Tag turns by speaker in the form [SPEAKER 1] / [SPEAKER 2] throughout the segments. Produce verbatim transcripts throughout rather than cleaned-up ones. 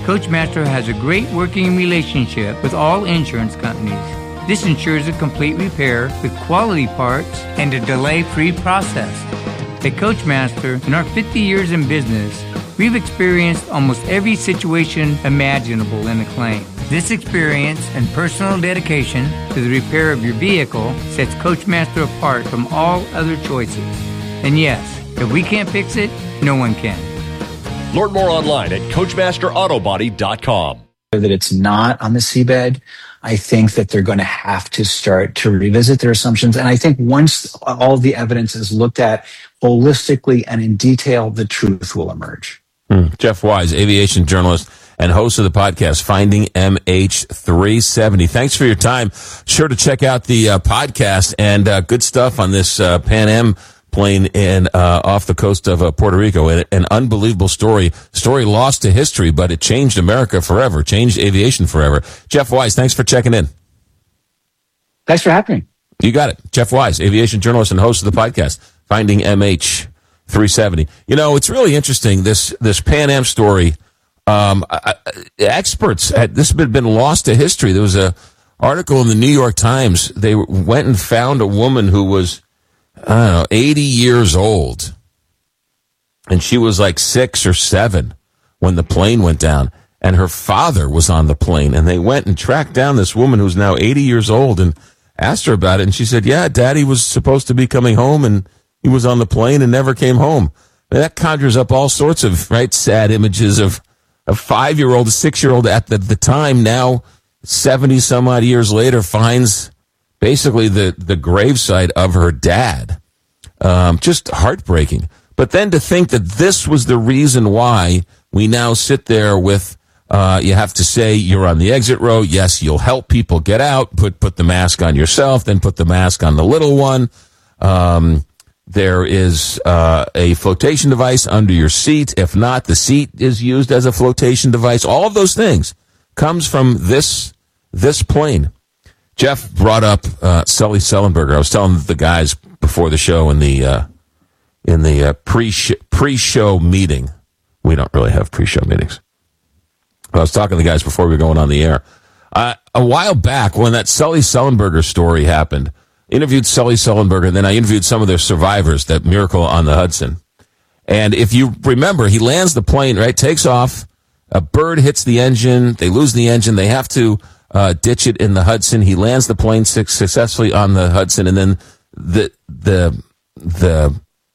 [SPEAKER 1] Coachmaster has a great working relationship with all insurance companies. This ensures a complete repair with quality parts and a delay-free process. At Coachmaster, in our fifty years in business, we've experienced almost every situation imaginable in a claim. This experience and personal dedication to the repair of your vehicle sets Coachmaster apart from all other choices. And yes, if we can't fix it, no one can.
[SPEAKER 2] Learn more online at coachmaster auto body dot com.
[SPEAKER 3] That it's not on the seabed, I think that they're going to have to start to revisit their assumptions. And I think once all the evidence is looked at holistically and in detail, the truth will emerge.
[SPEAKER 4] Hmm. Jeff Wise, aviation journalist and host of the podcast, Finding M H three seventy. Thanks for your time. Sure to check out the uh, podcast and uh, good stuff on this uh, Pan Am plane in uh, off the coast of uh, Puerto Rico. An, an unbelievable story, story lost to history, but it changed America forever, changed aviation forever. Jeff Wise, thanks for checking in.
[SPEAKER 3] Thanks for having me.
[SPEAKER 4] You got it. Jeff Wise, aviation journalist and host of the podcast, Finding M H three seventy. You know, it's really interesting, this this Pan Am story. Um, I, I, experts, had, this had been lost to history. There was a article in the New York Times. They went and found a woman who was, I don't know, eighty years old. And she was like six or seven when the plane went down. And her father was on the plane. And they went and tracked down this woman who's now eighty years old and asked her about it. And she said, yeah, Daddy was supposed to be coming home and he was on the plane and never came home. And that conjures up all sorts of, right, sad images of a five-year-old, a six-year-old at the, the time, now seventy some odd years later, finds basically the, the gravesite of her dad. Um, just heartbreaking. But then to think that this was the reason why we now sit there with, uh, you have to say you're on the exit row. Yes, you'll help people get out. Put, put the mask on yourself, then put the mask on the little one. Um, there is, uh, a flotation device under your seat. If not, the seat is used as a flotation device. All of those things comes from this, this plane. Jeff brought up uh, Sully Sullenberger. I was telling the guys before the show in the uh, in the uh, pre pre-show meeting. We don't really have pre-show meetings. I was talking to the guys before we were going on the air. Uh, a while back, when that Sully Sullenberger story happened, interviewed Sully Sullenberger, and then I interviewed some of their survivors, that miracle on the Hudson. And if you remember, he lands the plane, right, takes off, a bird hits the engine, they lose the engine, they have to Uh, ditch it in the Hudson. He lands the plane su- successfully on the Hudson, and then the the the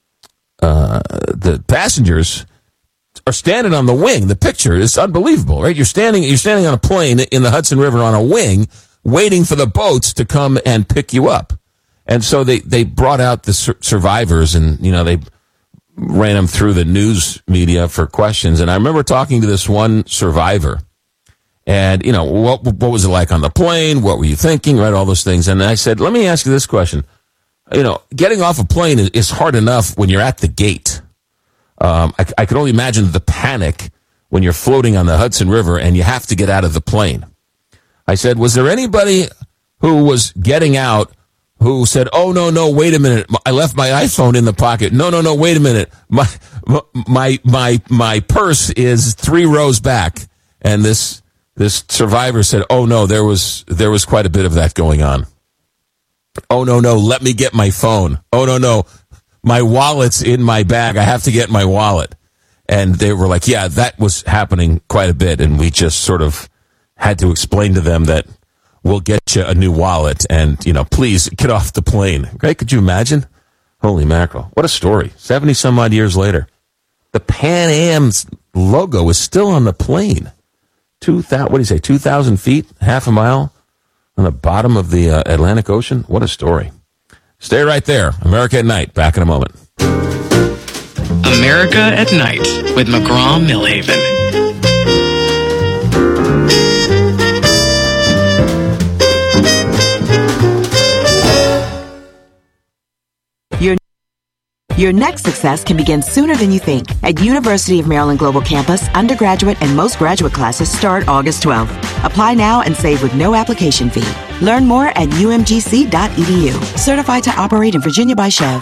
[SPEAKER 4] uh, the passengers are standing on the wing. The picture is unbelievable, right? You're standing you're standing on a plane in the Hudson River on a wing, waiting for the boats to come and pick you up. And so they they brought out the sur- survivors, and you know they ran them through the news media for questions. And I remember talking to this one survivor. And, you know, what what was it like on the plane? What were you thinking? Right, all those things. And I said, let me ask you this question. You know, getting off a plane is, is hard enough when you're at the gate. Um, I, I can only imagine the panic when you're floating on the Hudson River and you have to get out of the plane. I said, was there anybody who was getting out who said, oh, no, no, wait a minute. I left my iPhone in the pocket. No, no, no, wait a minute. My my my my purse is three rows back. And this... This survivor said, oh, no, there was there was quite a bit of that going on. Oh, no, no, let me get my phone. Oh, no, no, my wallet's in my bag. I have to get my wallet. And they were like, yeah, that was happening quite a bit. And we just sort of had to explain to them that we'll get you a new wallet. And, you know, please get off the plane. Right? Could you imagine? Holy mackerel. What a story. seventy some odd years later. The Pan Am's logo is still on the plane. Two thousand, what do you say, two thousand feet, half a mile on the bottom of the uh, Atlantic Ocean? What a story. Stay right there. America at Night. Back in a moment.
[SPEAKER 5] America at Night with McGraw-Millhaven.
[SPEAKER 6] Your Your next success can begin sooner than you think. At University of Maryland Global Campus, undergraduate and most graduate classes start August twelfth. Apply now and save with no application fee. Learn more at u m g c dot e d u. Certified to operate in Virginia by Chev.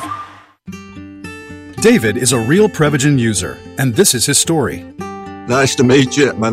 [SPEAKER 7] David is a real Prevagen user, and this is his story.
[SPEAKER 8] Nice to meet you. My